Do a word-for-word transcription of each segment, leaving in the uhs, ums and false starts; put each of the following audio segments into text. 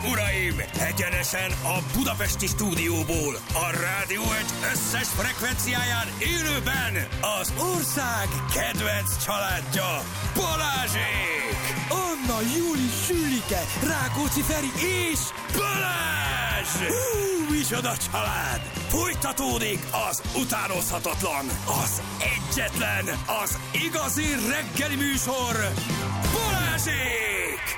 uraim! Egyenesen a budapesti stúdióból, a Rádió egy összes frekvenciáján élőben az ország kedvenc családja, Balázsék! Anna, Júli, Sülike, Rákóczi Feri és Balázs! Hú, micsoda család! Folytatódik az utánozhatatlan, az egyetlen, az igazi reggeli műsor, Balázsék!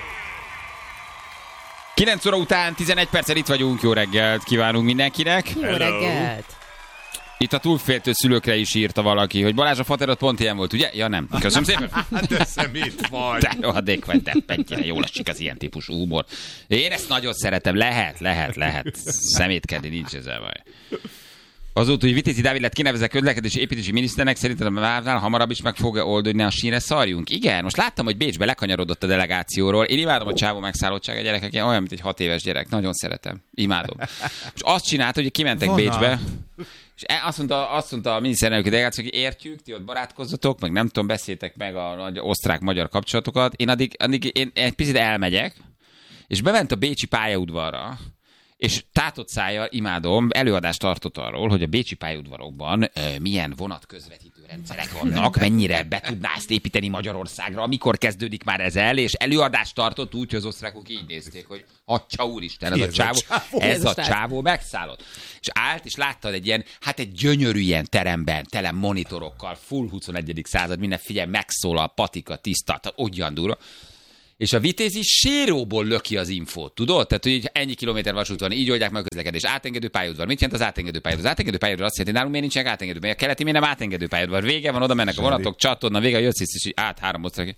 kilenc óra után tizenegy perccel itt vagyunk, jó reggelt kívánunk mindenkinek. Jó reggelt! Itt a túlféltő szülőkre is írta valaki, hogy Balázs, a faterod pont ilyen volt, ugye? Ja nem. Köszönöm szépen. De szemét vagy. De rohadék vagy, de pentyire jól esik az ilyen típusú humor. Én ezt nagyon szeretem, lehet, lehet, lehet. Szemétkedni, nincs ezzel baj. Azóta, hogy Vitézi Dávid lett kinevezve közlekedési építési miniszternek, szerintem várnál hamarabb is meg fogja oldani a sínre szarjunk. Igen, most láttam, hogy Bécsbe lekanyarodott a delegációról. Én imádom a csávó megszállottság a gyerekek, olyan, mint egy hat éves gyerek. Nagyon szeretem. Imádom. És azt csinálta, hogy kimentek Vonal. Bécsbe, és azt mondta, azt mondta a miniszterelnöki delegáció, hogy értjük, ti ott barátkozzatok, meg nem tudom, beszéltek meg a osztrák-magyar kapcsolatokat. Én addig, addig én egy picit elmegyek, és bement a bécsi pályaudvarra, és tátott szájjal, imádom, előadást tartott arról, hogy a bécsi pályaudvarokban e, milyen vonatközvetítő rendszerek vannak, mennyire be tudná ezt építeni Magyarországra, mikor kezdődik már ez el, és előadást tartott úgy, hogy az osztrákok így nézték, hogy atya úristen, ez a csávó, ez a csávó megszállott. És állt, és láttad egy ilyen, hát egy gyönyörű ilyen teremben, tele monitorokkal, full huszonegyedik század, minden figyelj, megszólal, patika, tiszta, olyan durva. És a Vitézi séróból löki az infót, tudod? Tehát, hogy ennyi kilométer vasút van, így oldják meg a közlekedés. Átengedő pályaudvar. Mit jelent az átengedő pályaudvar? Az átengedő pályaudvar azt jelenti, nálunk miért nincsenek átengedő pályaudvar? A keleti miért nem átengedő pályaudvar? Vége van, oda mennek a vonatok, csatorna, vége, jössz és át három osztrák.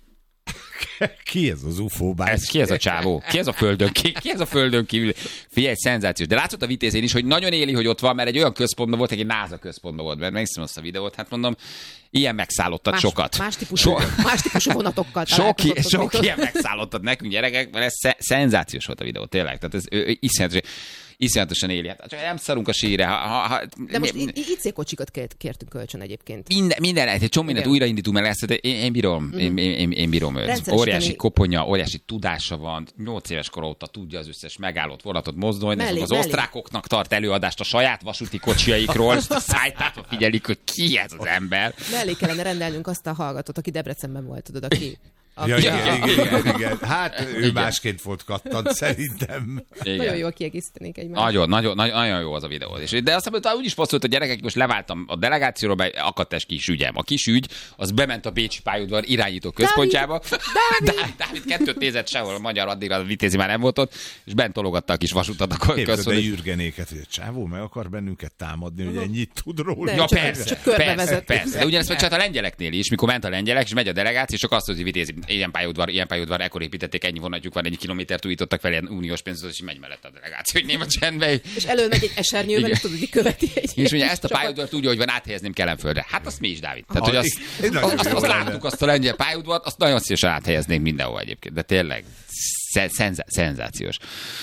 Ki ez az ufó bács? Ez, ki ez a csávó? Ki ez a földön, ki, ki ez a földön kívül? Figyelj, szenzációs. De látszott a Vitézén is, hogy nagyon éli, hogy ott van, mert egy olyan központban volt, egy NASA központban volt, mert megszem azt a videót, hát mondom, ilyen megszállottat más, sokat. Más típusú, so, más típusú vonatokkal. Sok, sok ilyen megszállottat nekünk gyerekek, mert ez szenzációs volt a videó, tényleg. Tehát ez ő, ő, iszonyatos, iszonyatosan éli. Hát, csak nem szarunk a sírre. Ha, ha, de most i- i- icékocsikat kértünk kölcsön egyébként. Minden, minden egy csomó mindent újraindítunk, mert ezt, én, én bírom, mm. én, én, én bírom őt. Óriási koponya, óriási tudása van, nyolc éves kor óta tudja az összes megállott vonatot mozdulni, mellé, az mellé. Osztrákoknak tart előadást a saját vasúti kocsiaikról, és a szájtátva figyelik, hogy ki ez az ember. Mellé kellene rendelnünk azt a hallgatót, aki Debrecenben volt, tudod, aki... Ja, igen, igen, igen, igen. Hát ő igen. Másként volt kattant, szerintem. Igen. Nagyon jól kiegészítenék egymást. Nagyon, nagyon, nagyon jó az a videó. De azt mondta, úgy is passzolt, hogy gyerekek, most leváltam a delegációról, be akadt egy kis ügyem. A kis ügy, az bement a bécsi pályaudvar irányító központjába. Dávid! Dávid, Dávid kettőt nézett sehol, a magyar addigra a Vitézi már nem volt ott, és bent tologatta a kis vasutat a központjába. De Jürgenéket, hogy a csávó meg akar bennünket támadni, hogy ennyit tud róla. Ja, persze, persze, persze. De ugyanezt megcsinált a lengyeleknél is, mikor ment a lengyelek, és megy a delegáció, és csak azt, hogy Vitézi ilyen pályaudvar, ilyen pályaudvar, ekkor építették, ennyi vonatjuk van, ennyi kilométert újítottak fel, ilyen uniós pénzzel, és megy mellett a delegáció, hogy néma csendbe. És előmegy egy esernyővel, és tudod, hogy követi egy. És ugye ezt a pályaudvart úgy, hogy van, áthelyezném Kelenföldre. Hát azt mi is, Dávid. Tehát, hogy azt, azt, azt, azt láttuk, azt a lengyel pályaudvart, azt nagyon szívesen áthelyeznénk mindenhol egyébként. De tényleg szenza, szenzációs.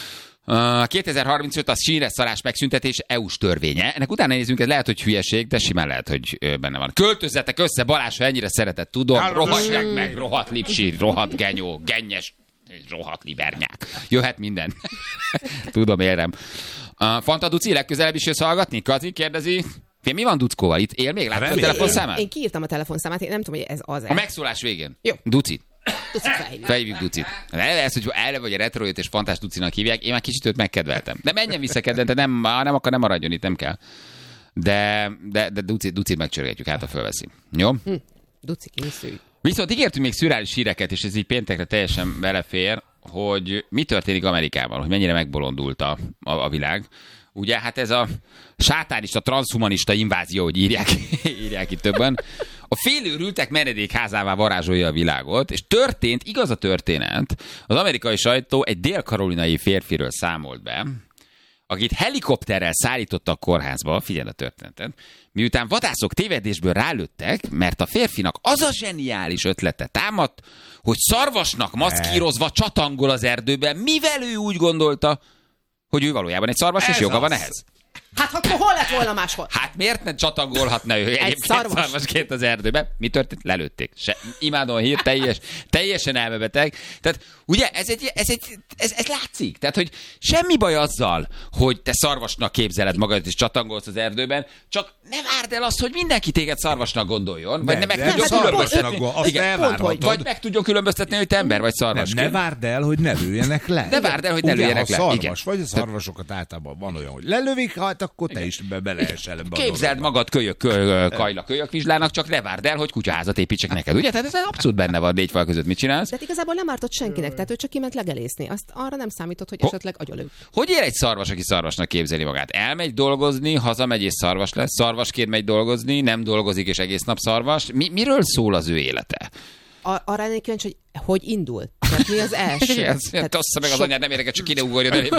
Uh, kétezer-harmincöt a sínre szarás megszüntetés é u-s törvénye. Ennek utána nézzünk, ez lehet, hogy hülyeség, de simán lehet, hogy benne van. Költözzetek össze, Balázs, ha ennyire szeretett, tudom, rohadják meg, rohadt lipsi, rohadt genyó, gennyes, rohadt libernyák. Jöhet minden. Tudom, érem. Uh, Fanta Duci, legközelebb is jössz hallgatni? Kazi kérdezi. Fél, mi van Duckóval? Itt él még? Látod a telefonszámát? Én kiírtam a telefonszámát, én nem tudom, hogy ez az. A megszólás végén. Jó. Duci. Ducit felhívjuk. Felhívjuk Ducit. Ez, hogy erre vagy a retrojött és fantás Ducinak hívják, én már kicsit őt megkedveltem. De menjen vissza kedvente, nem, nem akar, nem maradjon itt, nem kell. De, de, de Ducit, Ducit megcsörgetjük, hát a fölveszi. Jó? Hm. Duci, készülj. Viszont ígértünk még szürális híreket, és ez így péntekre teljesen belefér, hogy mi történik Amerikában, hogy mennyire megbolondult a, a, a világ. Ugye, hát ez a sátánista, transhumanista invázió, hogy írják, írják itt többen. A félőrültek menedékházává varázsolja a világot, és történt, igaz a történet, az amerikai sajtó egy dél-karolinai férfiről számolt be, akit helikopterrel szállítottak a kórházba, figyeld a történetet, miután vadászok tévedésből rálőttek, mert a férfinak az a zseniális ötlete támadt, hogy szarvasnak maszkírozva csatangol az erdőben, mivel ő úgy gondolta, hogy ő valójában egy szarvas, és joga van ehhez. Hát akkor hol lett volna máshol? Hát miért ne csatangolhatna ő egyébként szarvas. szarvasként az erdőben? Mi történt? Lelőtték. Se, imádom a hír, teljes, teljesen elmebeteg. Tehát ugye ez, egy, ez, egy, ez, ez látszik. Tehát, hogy semmi baj azzal, hogy te szarvasnak képzeled magad és csatangolsz az erdőben, csak ne várd el azt, hogy mindenki téged szarvasnak gondoljon, vagy Nem, ne meg de tudjon hát különböztetni. szarvasnak, azt Igen, elvárhatod. vagy meg tudjon különböztetni, hogy te ember vagy Nem, szarvas. ne várd el, hogy ne lőjenek le. Ne várd el, hogy ne Ugye, lőjenek ha le. szarvas Igen. vagy, a szarvasokat általában van olyan, hogy lelövik, hát akkor te is be beleesel ebbe a Képzeld dologba. magad kölyök, kölyök, kajla kölyök vizslának, csak ne várd el, hogy kutyaházat építsek neked. Ugye? Tehát ez abszolút benne van négy fal között. Mit csinálsz? De hát igazából nem ártott senkinek, tehát ő csak kiment legelészni. Azt arra nem számított, hogy Ho- esetleg agyalő. Hogy ér egy szarvas, aki szarvasnak képzeli magát? Elmegy dolgozni, hazamegy és szarvas lesz, szarvasként megy dolgozni, nem dolgozik és egész nap szarvas. Mi, miről szól az ő élete? A, arra lennék kíváncsi, hogy hogy indul? Tehát mi az első? Igen, Tehát tossza meg az sok- anyád, nem érdekel, csak ki ne ugorjon elém.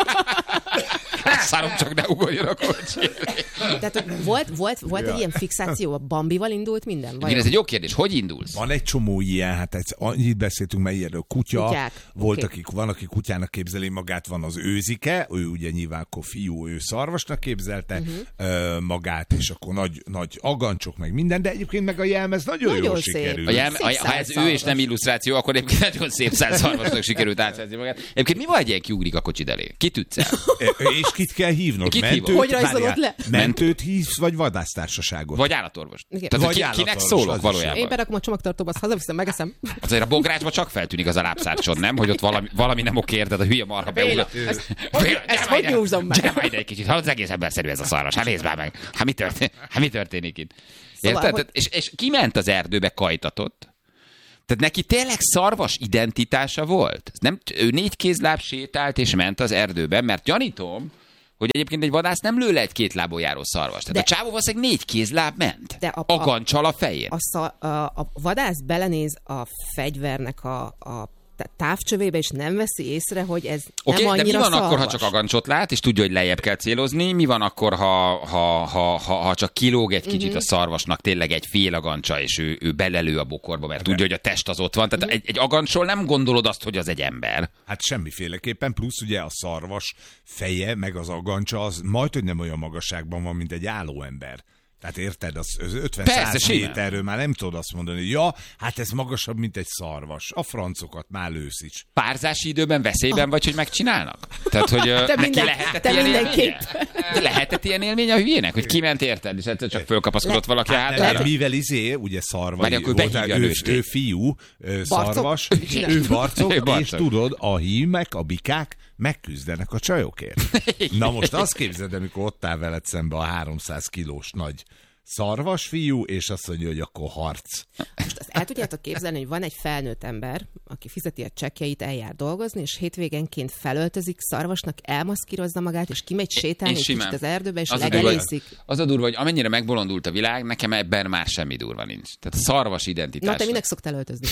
Szarom, csak ne ugorjon a kocsi. Tehát hogy volt, volt, volt egy ilyen fixáció, a Bambival indult minden? Igen, Vajon? ez egy jó kérdés. Hogy indulsz? Van egy csomó ilyen, hát ez, annyit beszéltünk már ilyenről, kutya, Kutyák, volt, oké. akik, van, aki kutyának képzeli magát, van az őzike, ő ugye nyilván akkor fiú, ő szarvasnak képzelte Mhm. uh-huh. ö, magát, és akkor nagy, nagy agancsok, meg minden, de egyébként meg a jelmez nagyon, Nagyon jól szép. sikerült. A jelme, Szép a, ha ez szál ő és nem szarvas. illusztráció, akkor egyébként nagyon szép száz szarvasnak sikerült átszerzni magát. Egyébként mi van, egy ilyen kiugrik a kocsid elé? Kit ütsz el? Ö, És kit kell hívnod? Kit Mentőt? hívod? Hogy rajzolod Várjál, le? Mentőt hívsz, vagy vadásztársaságot? Vagy állatorvos? Igen. Tehát, Vagy ki, kinek állatorvos, szólok az is valójában? Én berakom a csomagtartóba, azt hazaviszem, megeszem. Azért a bográcsba csak feltűnik az a lábszárcson, nem? Hogy ott valami, valami nem oké, érted, a hülye marha beugrat. Béla, ezt gyere hogy ide, nyúzom meg? Gyere majd ide egy kicsit, hallod, az egész emberszerű ez a szarvas. Hát nézd már meg. Hát mi történik, hát mi történik itt? Szóval, Érted? hogy- Tehát, és, és kiment az erdőbe, kajtatott. Tehát neki tényleg szarvas identitása volt. Ez Nem, ő négy kézláb sétált és ment az erdőben, mert gyanítom, hogy egyébként egy vadász nem lő le egy két lábon járó szarvas. Tehát De- a csávó valószínűleg négy kézláb ment. De a- a gancsal a fején. A, sza, a, a vadász belenéz a fegyvernek a, a távcsövébe, és nem veszi észre, hogy ez Oké, nem okay, de annyira mi van akkor, ha szarvas. csak agancsot lát, és tudja, hogy lejjebb kell célozni? Mi van akkor, ha, ha, ha, ha, ha csak kilóg egy kicsit Mhm. a szarvasnak tényleg egy fél agancsa, és ő, ő belelő a bokorba, mert tudja, hogy a test az ott van. Tehát Mhm. egy, egy agancsról nem gondolod azt, hogy az egy ember. Hát semmiféleképpen, plusz ugye a szarvas feje, meg az agancsa, az majd, hogy nem olyan magasságban van, mint egy álló ember. Tehát érted, az az Persze, ötven-száz simán. méterről már nem tudod azt mondani, hogy ja, hát ez magasabb, mint egy szarvas. A francokat már lősz is. Párzási időben veszélyben vagy, hogy megcsinálnak? Tehát, hogy ö, Te neki minden- lehetett te ilyen mindenképp. élménye? De lehetett ilyen élmény a hülyének, hogy kiment érted, és egyszer csak fölkapaszkodott valaki a Hát, hátára? nem, mivel izé, ugye szarvas, Várj, akkor behívja a ő, nőstét. ő fiú, ő szarvas, Igen. ő barcok, Ő és barcok. tudod, a hímek, a bikák megküzdenek a csajokért. Na most azt képzeld, amikor ott áll veled szembe a háromszáz kilós nagy szarvas fiú, és azt mondja, hogy akkor harc. Most azt el tudjátok képzelni, hogy van egy felnőtt ember, aki fizeti a csekkjeit, eljár dolgozni, és hétvégenként felöltözik szarvasnak, elmaszkírozza magát, és kimegy sétálni egy kicsit az erdőbe, és az a, durva, legelészik. az a durva, hogy amennyire megbolondult a világ, nekem ebben már semmi durva nincs. Tehát a szarvas identitás. Na, te minek szoktál öltözni?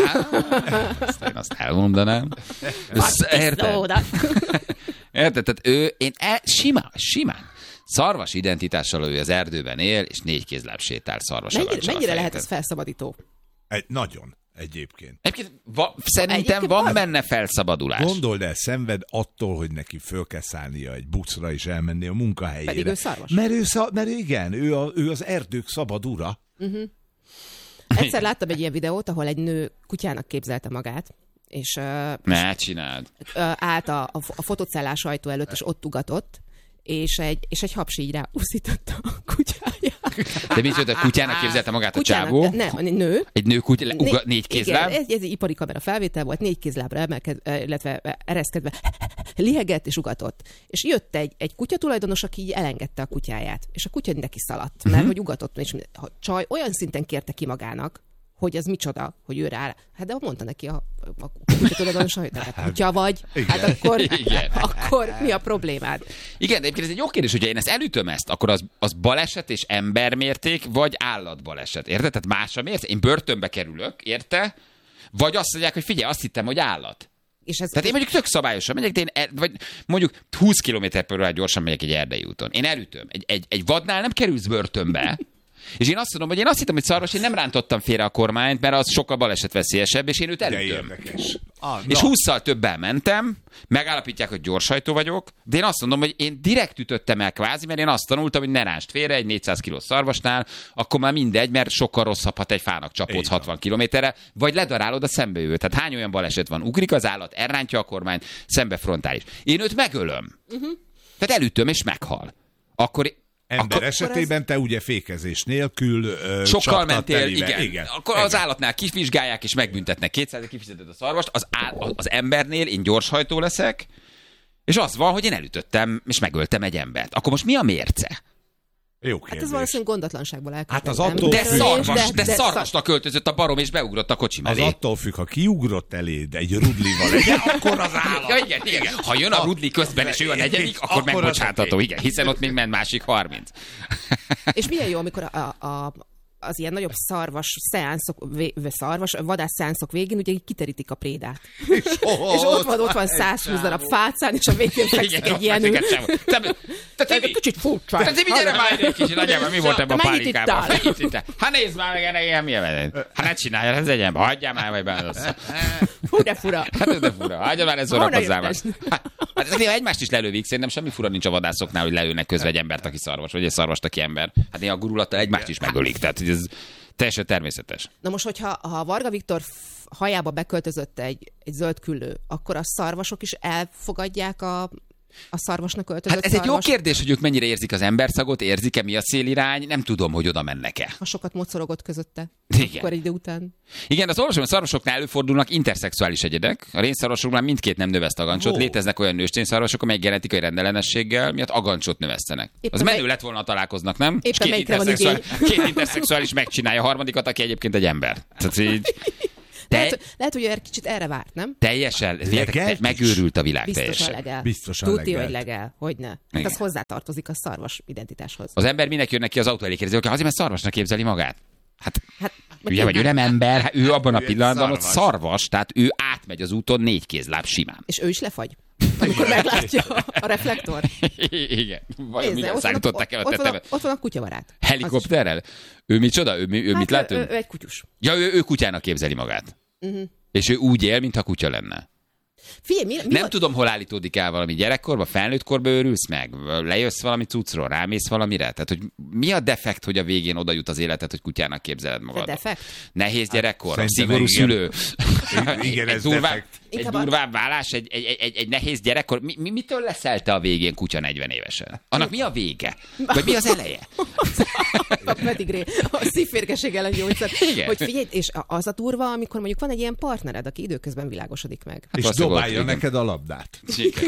Azt én azt elmondanám. Ezt- Érted? Oda. Érted? Tehát ő, én el, simán, simán. Szarvas identitással ő az erdőben él, és négy kézláb sétál szarvas Mennyire, agancsal a mennyire fején. lehet ez felszabadító? Egy, nagyon, egyébként. Egyébként va, szerintem Egyébként van van. benne felszabadulás. Gondold el, szenved attól, hogy neki föl kell szállnia egy buszra és elmenni a munkahelyére. Pedig ő szarvas. Mert, ő szar, mert igen, ő, a, ő az erdők szabad ura. Egyszer láttam egy ilyen videót, ahol egy nő kutyának képzelte magát, és uh, Ne csináld. uh, állt a, a, a fotocellás ajtó előtt, és ott ugatott, és egy, és egy hapsi így rá uszította a kutyáját. De mit jött, a kutyának képzelte magát a csávó? Nem, egy nő. Egy nő kutya, le, Né- uga, négy kézláb? Igen, ez, ez egy ipari kamera felvétel volt, négy kézlábra emelkedve, illetve ereszkedve lihegett és ugatott. És jött egy, egy kutyatulajdonos, aki így elengedte a kutyáját. És a kutya neki szaladt, mert Mhm. hogy ugatott. És a csaj olyan szinten kérte ki magának, hogy az micsoda, hogy ő rá. Hát de mondta neki a, a kutyatulajdonos, hogy te kutya vagy, hát akkor, Igen. akkor mi a problémád? Igen, de egyébként ez egy jó kérdés, hogyha én ezt elütöm ezt, akkor az, az baleset és embermérték, vagy állatbaleset, érted? Tehát más a mérték. Én börtönbe kerülök, érte? Vagy azt mondják, hogy figyelj, azt hittem, hogy állat. És ez, Tehát én mondjuk tök szabályosan megyek, de én, e- vagy mondjuk húsz kilométer per órát gyorsan megyek egy erdei úton. Én elütöm. Egy, egy, egy vadnál nem kerülsz börtönbe. És én azt mondom, hogy én azt hittem, hogy szarvas, én nem rántottam félre a kormányt, mert az sokkal balesetveszélyesebb, és én őt De elütöm. érdekes. Ah, és hússzal többel mentem, megállapítják, hogy gyorshajtó vagyok, de én azt mondom, hogy én direkt ütöttem el kvázi, mert én azt tanultam, hogy ne rásd félre egy négyszáz kilós szarvasnál, akkor már mindegy, mert sokkal rosszabb, ha te egy fának csapódsz hatvan kilométerre, vagy ledarálod a szembejövőt. Tehát hány olyan baleset van? Ugrik az állat, elrántja a kormányt, szembe frontális. Én őt megölöm. Uh-huh. Tehát elütöm, és meghal. Akkor Ember akkor, esetében te ugye fékezés nélkül ö, sokkal mentél, telivel. igen. igen. Akkor igen. az állatnál kivizsgálják és megbüntetnek. kétszáz kifizeted a szarvast, az, áll, az embernél én gyorshajtó leszek, és az van, hogy én elütöttem, és megöltem egy embert. Akkor most mi a mérce? Jó Hát kérdés. ez valószínűleg gondatlanságból elkövetett. Hát az attól De függ. szarvas, de, de szarvasnak költözött a barom, és beugrott a kocsi Az mellé. attól függ, ha kiugrott eléd egy rudlival, egy, akkor az állat. Ja, igen, igen. Ha jön a rudli közben, és ő a negyedik, akkor, Akkor az megbocsátható, oké. igen, hiszen ott még ment másik harminc. És milyen jó, amikor a, a, az ilyen nagyobb szarvas szeánszok, vé, szarvas, vadász szeánszok végén ugye így kiterítik a prédát. És, És ott van, ott van százhúsz darab fácán, és a végén fekszik egy ilyen ül. Te Ez egy kicsit furcsa. Te Tibi, gyere már ide egy kicsit, nagyjából mi volt ebben a Te mennyit pálinkában? ittál? Mennyit ittál? Hát nézd már meg ennek ilyen milyen. Hát ne csináljál, ez egyen, hagyjál már, vagy bánod. Fú, de fura. Hát ez de fura, hagyjál már, ez Honnan szórakozzál már. jött Hát hát ezek néha egymást is lelővik, szerintem semmi fura nincs a vadászoknál, hogy lelőnek közben egy embert, aki szarvas, vagy egy szarvast, aki ember. Hát néha a gurulattal egymást is megölik, tehát hogy ez teljesen természetes. Na most, hogyha ha Varga Viktor f- hajába beköltözött egy, egy zöld küllő, akkor a szarvasok is elfogadják a, a szarvasnak öltözött Hát ez egy jó szarvast? kérdés, hogy ők mennyire érzik az emberszagot, érzik-e mi a szélirány, nem tudom, hogy oda mennek-e. Ha sokat mocorogott közötte, Igen. akkor egy idő után. Igen, az olvasom, hogy szarvasoknál előfordulnak interszexuális egyedek. A rénszarvasoknál mindkét nem növeszt agancsot. Ó. Léteznek olyan nőstényszarvasok, amelyek genetikai rendellenességgel miatt agancsot növesztenek. Éppen Az menő mely- lett volna, ha találkoznak, nem? És Éppen két, melyikre van interszexuális, két interszexuális megcsinálja a harmadikat, aki egyébként egy ember. Tehát így Te... Lehet, lehet, hogy ő kicsit erre várt, nem? teljesen, Legelt is? megőrült a világ Biztosan teljesen. legel. Biztosan Tuti, legelt. hogy legel. Hogyne. Hát Igen. az hozzátartozik a szarvas identitáshoz. Az ember minek jön neki az autó elé kérdezi, hogy azért, mert szarvasnak képzeli magát. Hát, Hát, ugye vagy ő nem ember, hát ő abban a Ő egy pillanatban ott szarvas. szarvas, tehát ő átmegy az úton négy kézláb simán. és ő is lefagy, amikor meglátja a reflektor. Igen. Vajon Nézze, mire ott, van a, szállították el a ott, van a, tetemet? ott van a kutyavarát. Helikopterrel? Ő micsoda? Ő, mi- ő Hát mit ő, lát? ő, Ő, ő egy kutyus. ja, ő, ő kutyának képzeli magát. Uh-huh. És ő úgy él, mintha kutya lenne. Figyelj, mi, mi Nem van- tudom, hol állítódik el valami gyerekkorba, felnőtt korba őrülsz meg, lejössz valami cuccról, rámész valamire. Tehát, hogy mi a defekt, hogy a végén oda jut az életed, hogy kutyának képzeled magad? A defekt? Nehéz gyerekkor, Hát, szigorú szerintem szülő. Igen, egy ez durvább, defekt. egy Inkább a- durvább vállás, egy, egy, egy, egy, egy nehéz gyerekkor. Mi, mi, mitől leszel te a végén kutya negyven évesen? Annak mi a vége? Vagy mi az eleje? a pedigré, a szívférgeség ellen gyógyszer. Igen. Hogy figyelj, és az a durva, amikor mondjuk van egy ilyen partnered, aki időközben világosodik meg. És valószínűleg dobálja ott, igen. neked a labdát. Igen.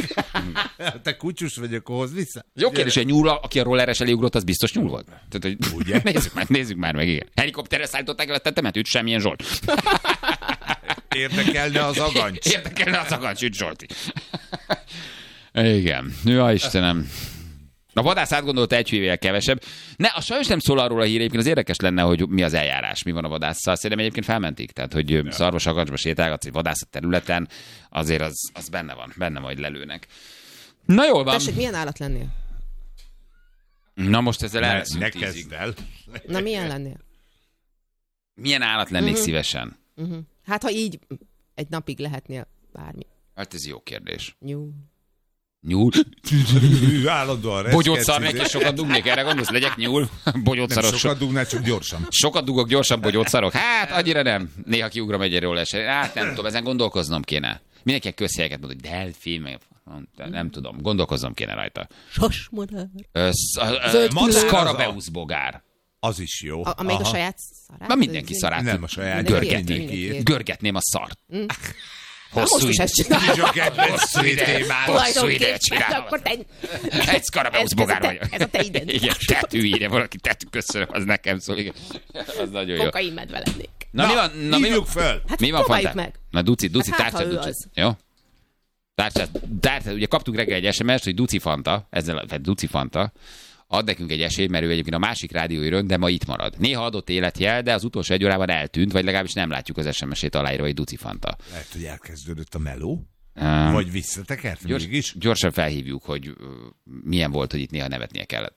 Te kutyus vagy, akkor hozd vissza. Jó kérdés, hogy a nyúl, aki a rolleres elé ugrott, az biztos nyúl volt. Tehát, hogy Ugye? nézzük már, nézzük már meg, igen. Helikopterre szállították el a tetemet, üt semmilyen Zsolt. Érdekelne az agancs. Érdekelne az agancs, üt Zsolti. Igen. Ja, Istenem. A vadász átgondolta egy hűvével kevesebb. Ne, a sajnos nem szól arról a hír, egyébként az érdekes lenne, hogy mi az eljárás, mi van a vadásszal. Szerintem egyébként felmentik. Tehát, hogy ja. szarvas agancsba sétálgatsz egy vadászat területen, azért az, az benne van, benne majd lelőnek. Na jól van. Tessék, milyen állat lennél? Na most ezzel Ne, elveszünk ne tízig. kezd el. Na, milyen lennél? Milyen állat lennék Mhm. szívesen? Uh-huh. Hát, ha így egy napig lehetnél bármi. Hát ez jó kérdés. Nyú. Nyúl? Állandóan Bogyót szar reszketsz, neki, sokat dugnék, erre gondolsz? Legyek nyúl? Bogyót Nem szaros. sokat dugnál, csak gyorsan. Sokat dugok, gyorsan bogyót szarok? Hát, annyira nem. Néha kiugrom egy erről eset. Hát nem tudom, ezen gondolkoznom kéne. Mindenki közhelyeket mond, hogy delfin, meg nem tudom, gondolkoznom kéne rajta. Sasmadár. Ö, sz- ö, Zöld ö, külön. Skarabeusz bogár. Az is jó. A, amelyik a Aha. saját szarát? Na mindenki Ez- szarát. Nem a saját, Mindenki görgetni. érti, mindenki érti. Görgetném a szart. Na Hosszú most is idő. ezt csinálja. Nincs a kedvenc témád. Hosszú ideje Tulajdonképpen, csinálom. akkor te... Egy Skarabeusz Ez- ez bogár a te- vagyok. ez a te identitásod. Igen, tetű írja valaki, tetű, köszönöm, az nekem szól, igen. Az nagyon jó. Kokain medve lennék. Na, mi van? Na, mi van? hívjuk föl. Hát Mi van, próbáljuk Fantá? meg. Na, Duci, Duci, Hát hát, tárcsát, ha ő Duci. az. Jó? Tárcsát, tárcsát, ugye kaptunk reggel egy es em es-t, hogy Duci Fanta, ezzel, tehát Duci Fanta, ad nekünk egy esélyt, mert ő egyébként a másik rádióiron, de ma itt marad. Néha adott életjel, de az utolsó egy órában eltűnt, vagy legalábbis nem látjuk az es em es-ét aláírva, hogy Duci Fanta. Lehet, hogy elkezdődött a meló. Um, Vagy visszatekert gyors, mégis. gyorsan felhívjuk, hogy uh, milyen volt, hogy itt néha nevetnie kellett.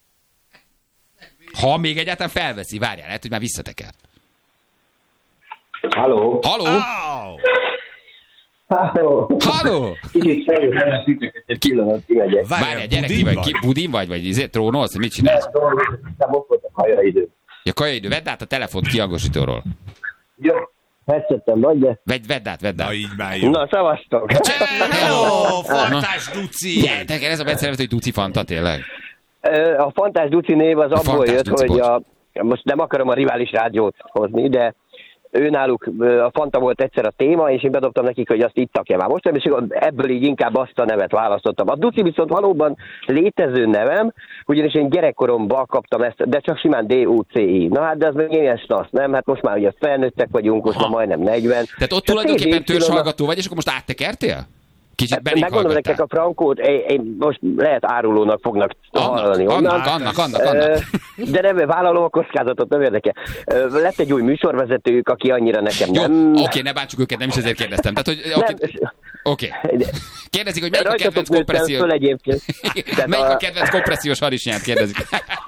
Ha még egyáltalán felveszi, várjál, lehet, hogy már visszatekert. Halló. Halló? Oh! Halló. Halló? Kicsit fejlő, nem titeket egy pillanat, kimegyek. Várjál, gyere ki vagy, ki, budin vagy, vagy izé, trónolsz, mit csinálsz? Nem ott volt a hajaidő. Ja, kajaidő, vedd át a telefont kihangosítóról. Jó, headsetem vagy, de... Vedd, vedd át, vedd át. Na így már jó. Na, szavaztok. Hello, Fantás Duci! Ja, neked ez a becszervet, hogy Duci Fanta, tényleg? A Fantás Duci név az abból Fantás jött, Duci, hogy a... Most nem akarom a rivális rádiót hozni, de ő náluk a Fanta volt egyszer a téma, és én bedobtam nekik, hogy azt ittak-e már. Most nem, és ebből így inkább azt a nevet választottam. A Duci viszont valóban létező nevem, ugyanis én gyerekkoromban kaptam ezt, de csak simán D U C I. Na hát, de az még ilyen snasz, nem? Hát most már ugye felnőttek vagyunk, most már majdnem negyven. Tehát ott tulajdonképpen törzshallgató vagy, és akkor most áttekertél? Kicsit belénk Megmondom nektek a frankót, én, én most lehet árulónak fognak hallani annak, onnan. annak, annak, annak, annak. De nem, vállalom a kockázatot, nem érdekel. Lett egy új műsorvezetőjük, aki annyira nekem Jó, nem... oké, ne bántsuk őket, nem is ezért kérdeztem. Tehát, hogy oké. Okay. Okay. Kérdezik, hogy melyik a kedvenc kompressziós... Föl egyébként. Melyik a kedvenc kompressziós harisnyát kérdezik.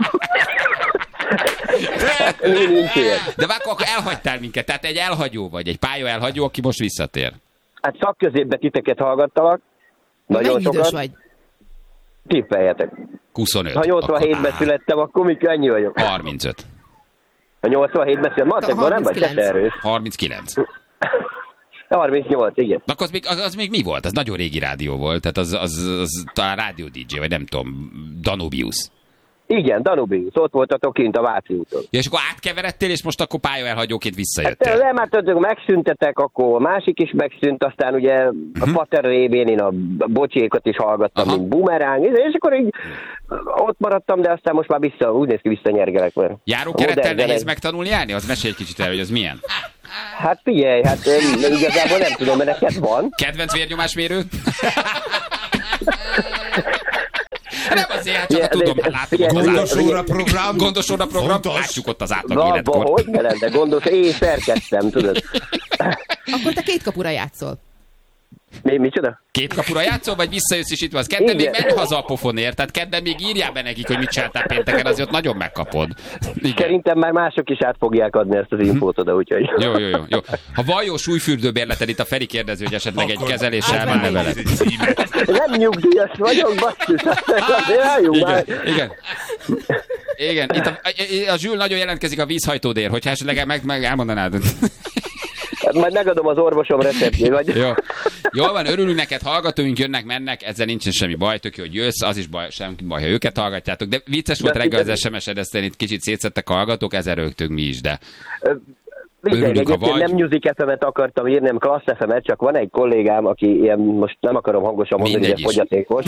De akkor elhagytál minket, tehát egy elhagyó vagy, egy pálya elhagyó, aki most visszatér. Hát szakközépbe titeket hallgattalak. Nagyon Mennyi idős sokat. vagy? Tippeljetek. huszonöt. Ha nyolcvanhétben születtem, akkor mi könnyű vagyok. harmincöt. Ha nyolcvanhétben születtem, matekban nem vagy te erős. harminckilenc. harmincnyolc, igen. Akkor az még, az, az még mi volt? Az nagyon régi rádió volt, tehát az, az, az talán rádió dé dzsé, vagy nem tudom, Danubius. Igen, Danubius, ott voltatok kint a Váci úton. Ja, és akkor átkeveredtél, és most akkor pályaelhagyóként Hát visszajöttél. nem, hát tudod, megszüntetek, akkor a másik is megszűnt, aztán ugye a Uh-huh. Pater révén én a bocsékat is hallgattam, Aha. mint bumeráng, és akkor így ott maradtam, de aztán most már vissza, úgy néz ki, visszanyergelek. Mert Járókerettel modern nehéz zene- megtanulni járni? Az mesélj egy kicsit el, hogy az milyen. Hát figyelj, hát én igazából nem tudom, mert neked van. Kedvenc vérnyomásmérő? Nem azért, hát csak Ja, a tudom, de- hát látom figyelj, ott az Gondos átlag. óra program. Gondos óra program, Fontos. lássuk ott az átlag Abba, életkor. hogy ne lenne gondos, én szerkeztem, tudod. Akkor te két kapura játszol. Mi, micsoda? Két kapura játszol, vagy visszajössz is itt van? Kedden még Igen. menj haza a pofonért, tehát kedden még írjál be nekik, hogy mit csináltál pénteken, azért ott nagyon megkapod. Igen. Szerintem már mások is át fogják adni ezt az infót oda, úgyhogy... Jó, jó, jó, jó. Ha van jó súlyfürdőbérleted, itt a Feri kérdező, hogy esetleg egy Akkor kezeléssel menne veled. egy címet. Nem nyugdíjas vagyok, basszus, azért álljunk már. Igen, igen. Igen, itt a, a, a Zsül nagyon jelentkezik a vízhajtódér, hogyha esetleg meg, meg elmondanád. Hát majd megadom az orvosom receptjét, vagy... Jó. Jól van, örülünk neked, hallgatóink jönnek, mennek, ezzel nincsen semmi baj, tök jó, hogy jössz, az is baj, semmi baj, ha őket hallgatjátok, de vicces volt De reggel az figyelj. es em es-ed, ezt itt kicsit szétszettek a hallgatók, ezzel rögtünk mi is, de Figyelj, Örülünk, ha egyébként vagy. nem Music ef em-et akartam írni, nem Klassz ef em-et, csak van egy kollégám, aki ilyen, most nem akarom hangosan mondani, Mindegy de is. fogyatékos.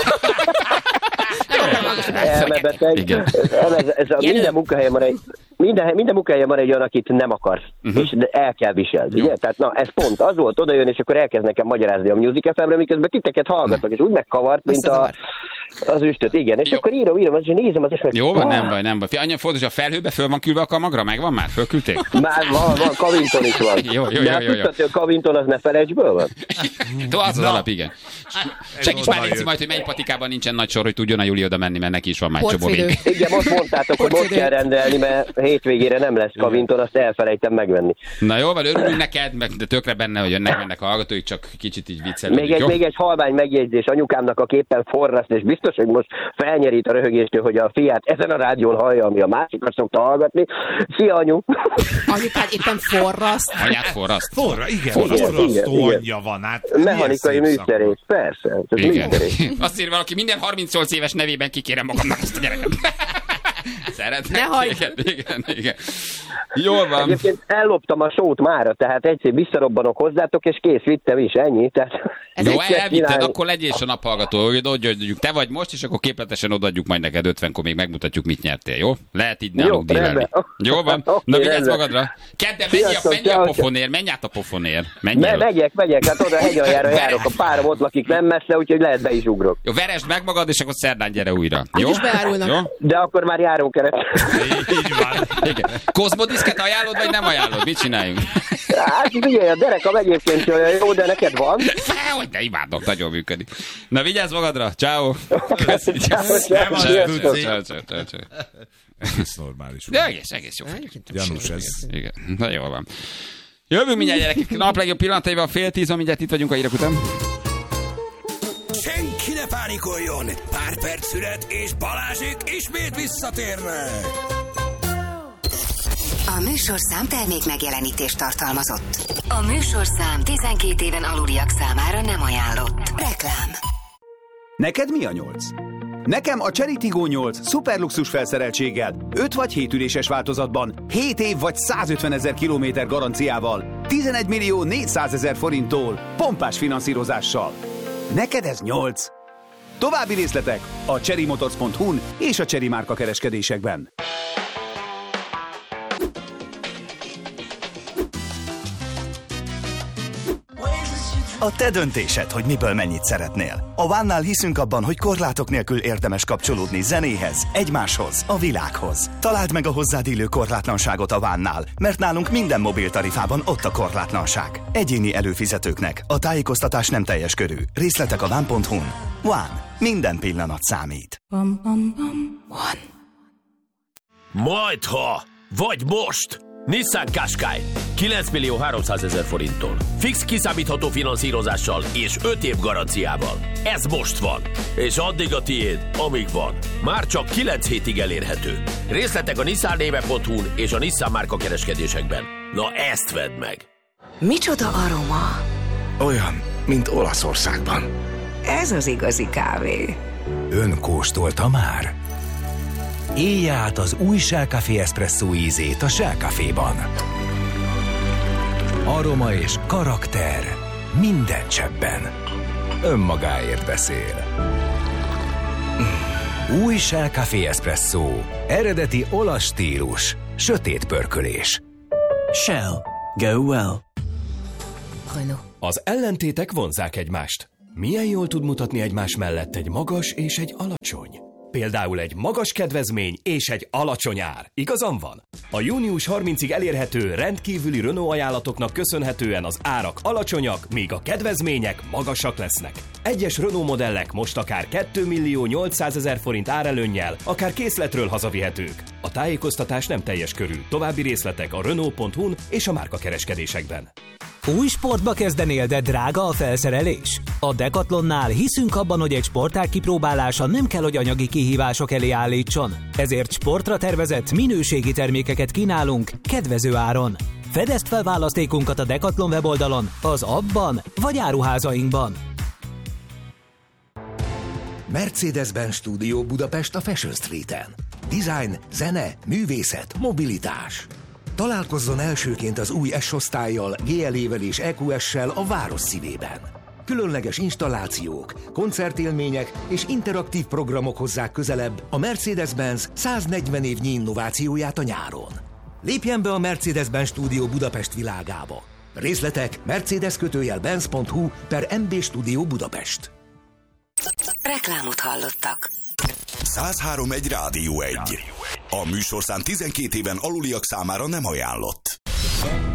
Elmebeteg. Igen. Ez, ez a minden munkahelyen van egy, minden, minden munkahelyen van egy olyan, akit nem akarsz, Uh-huh. és de el kell viselni. Jó. Ugye? Tehát na, ez pont az volt, oda jön, és akkor elkezd nekem magyarázni a Music ef em-re, miközben titeket hallgatok, és úgy megkavart, mint a, Összezavar. az üstöt, igen. És Jó. akkor írom, írom, és nézem, az és meg... jó van, Ah, nem baj, nem baj. Annyi fontos, a felhőbe föl van küldve a kamagra, megvan már? Fölküldték? Már van, van, Kavinton is van. Jó, jó, De jó, hát jó, jó. tudtad, hogy a Kavinton az ne felejtsből van? Tó, az az Na. alap, igen. Segíts már, Léci, majd, hogy melyik patikában nincsen nagy sor, hogy tudjon a Júli oda menni, mert neki is van már egy csomó Portfélő. még. Igen, most mondtátok, hogy most kell rendelni, mert hétvégére nem lesz Kavinton, azt elfelejtem megvenni. Na jó, van, örülünk neked, meg de tökre benne, hogy jönnek, mennek a hallgatóik, csak kicsit így viccelődünk, Még egy, jó? még egy halvány megjegyzés anyukámnak, aki éppen forraszt, és biztos, hogy most felnyerít a röhögéstől, hogy a fiát ezen a rádión hallja, ami a másikat szokta hallgatni. Szia, anyu! Anyukád éppen forraszt. Anyát forraszt. Forra, igen, Forra. forrasztó Igen, anyja van. Hát, Mechanikai milyen szép műszerész, persze. Ez Igen. műszerész. Azt ír valaki, minden harmincnyolc éves nevében kikérem magamnak ezt a gyereket. Szeretnek. Ne hagyd. Igen, igen, igen. Jól van. Egyébként elloptam a sót mára, tehát egyszer visszarobbanok hozzátok, és kész, vittem is, ennyi. Tehát Jó, mit kell elvitted, csinálni? akkor legyél is a naphallgató, hogy odaadjuk, te vagy most, és akkor képletesen odaadjuk majd neked ötvenkor, még megmutatjuk, mit nyertél, jó? Lehet így Jó, nálunk dílelni. rendben. Jó van? Oké, Na vigyázz rendben. magadra. Kedden menj, a, Sziasztok, menj a ciao, pofonér, menj át a pofonér. Menj Me- el. megyek, megyek, hát oda hegyaljára járok, a párom ott lakik nem messze, úgyhogy lehet be is ugrok. Jó, veresd meg magad, és akkor szerdán gyere újra. Jó? is beárulnak. Jó? De akkor már járókeret. Így van. Igen. Kozmodiszket ajánlod, vagy nem ajánlod? Mit csináljunk? Hát figyelj, a derekam egyébként olyan jó, de neked van. Hogy ne imádok, nagyon működik. Na vigyázz magadra, ciao. Ciao, ciao, Nem az ciao. Duci. Ciao, ciao, ciao, ciao. Egész normális. De egész, egész jó. Gyanús ez. Igen, na jól van. Jövünk mindjárt, gyerekek. Nap legjobb pillanataival fél tíz, mindjárt itt vagyunk a hírek után. Senki ne pánikoljon! Pár perc szület, és Balázsék ismét visszatérnek! A műsorszám termék megjelenítést tartalmazott. A műsorszám tizenkét éven aluliak számára nem ajánlott. Reklám. Neked mi a nyolc? Nekem a Chery Tiggo nyolc szuperluxus felszereltséggel, öt vagy hét üléses változatban, hét év vagy százötvenezer kilométer garanciával, tizenegy millió négyszázezer forinttól, pompás finanszírozással. Neked ez nyolc. További részletek a cherrymotors pont hu-n és a Chery márka kereskedésekben. A te döntésed, hogy miből mennyit szeretnél. A Vánnál hiszünk abban, hogy korlátok nélkül érdemes kapcsolódni zenéhez, egymáshoz, a világhoz. Találd meg a hozzád illő korlátlanságot a Vánnál, mert nálunk minden mobiltarifában ott a korlátlanság. Egyéni előfizetőknek a tájékoztatás nem teljes körű. Részletek a ván pont hu-n. Ván. Minden pillanat számít. One. Majdha, vagy most! Nissan Qashqai kilenc millió háromszázezer forinttól. Fix kiszámítható finanszírozással és öt év garanciával. Ez most van. És addig a tiéd, amíg van. Már csak kilenc hétig elérhető. Részletek a nissan néve pont hu-n és a Nissan márka kereskedésekben. Na ezt vedd meg! Micsoda aroma? Olyan, mint Olaszországban. Ez az igazi kávé. Ön kóstolta már? Élj át az új Shell Café Espresso ízét a Shell Caféban. Aroma és karakter minden cseppben. Önmagáért beszél. Új Shell Café Espresso. Eredeti olasz stílus. Sötét pörkölés. Shell. Go well. Renault. Az ellentétek vonzzák egymást. Milyen jól tud mutatni egymás mellett egy magas és egy alacsony? Például egy magas kedvezmény és egy alacsony ár. Igazam van? A június harmincadikáig elérhető rendkívüli Renault ajánlatoknak köszönhetően az árak alacsonyak, míg a kedvezmények magasak lesznek. Egyes Renault modellek most akár két millió nyolcszázezer forint árelőnnyel, akár készletről hazavihetők. A tájékoztatás nem teljes körű. További részletek a Renault pont hu-n és a márka kereskedésekben. Új sportba kezdenél, de drága a felszerelés? A Decathlonnál hiszünk abban, hogy egy sportág kipróbálása nem kell, hogy anyagi kihívások elé állítson. Ezért sportra tervezett minőségi termékeket kínálunk kedvező áron. Fedezd fel választékunkat a Decathlon weboldalon, az appban vagy áruházainkban. Mercedes-Benz Studio Budapest a Fashion Streeten. Design, zene, művészet, mobilitás. Találkozzon elsőként az új S-osztállyal, gé el é-vel és é kú es-sel a város szívében. Különleges installációk, koncertélmények és interaktív programok hozzák közelebb a Mercedes-Benz száznegyven évnyi innovációját a nyáron. Lépjen be a Mercedes-Benz Studio Budapest világába. Részletek mercedes kötőjel benz pont hu per em bé Studio Budapest. Reklámot hallottak. száz három egy Rádió egy. A műsorszám tizenkét éven aluliak számára nem ajánlott.